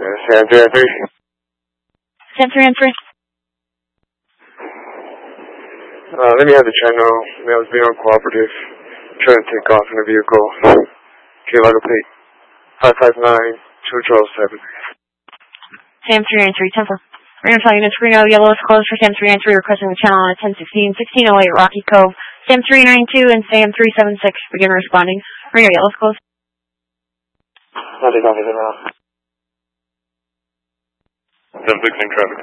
Sam 393. Sam 393. Let me have the channel. Males being uncooperative. Trying to take off in the vehicle. Kilo plate 559-207. Sam 393, Temple. We're going to tell units Reno, yellow is closed for Sam 393, requesting the channel on 1016-1608 Rocky Cove. Sam 392 and Sam 376 begin responding. Reno, yellow is closed. Nothing copy them out. 716 traffic.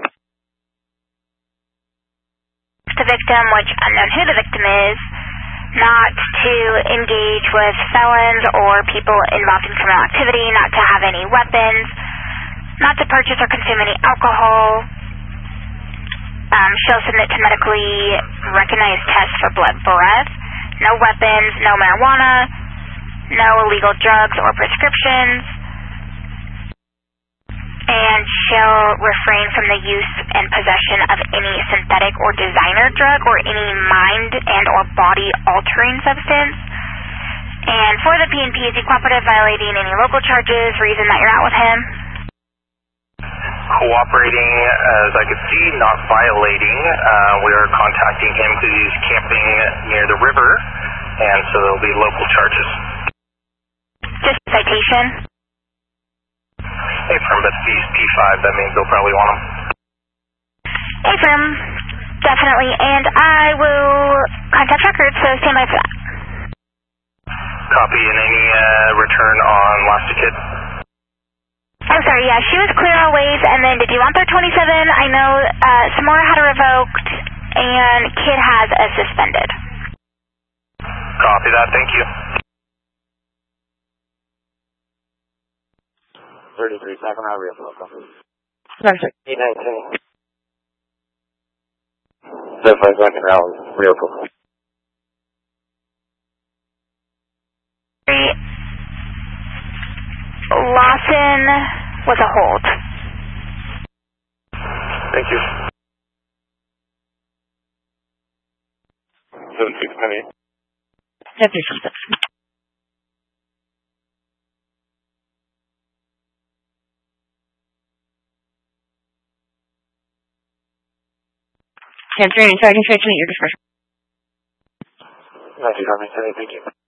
The victim, which unknown who the victim is, not to engage with felons or people involved in criminal activity, not to have any weapons, not to purchase or consume any alcohol. She'll submit to medically recognized tests for blood breath. No weapons, no marijuana, no illegal drugs or prescriptions. And she'll refrain from the use and possession of any synthetic or designer drug or any mind and or body altering substance. And for the PNP, is he cooperative, violating any local charges, reason that you're out with him? Cooperating, as I could see, not violating. We are contacting him because he's camping near the river, and so there'll be local charges. Just citation? Affirm, but if he's P5, that means they'll probably want him. Affirm, definitely, and I will contact records, so stand by for that. Copy, and any return on last kid? I'm sorry, yeah, she was clear all ways, and then did you want their 27? I know Samora had a revoked, and Kid has a suspended. Copy that, thank you. 33, Sacramento, Rio, Local. Sorry, sir. 819. 759 Rally, Rio, Local. Lawson was a hold. Thank you. 7698. 736. Sam 393, I can transmit your discretion. Not too common, thank you.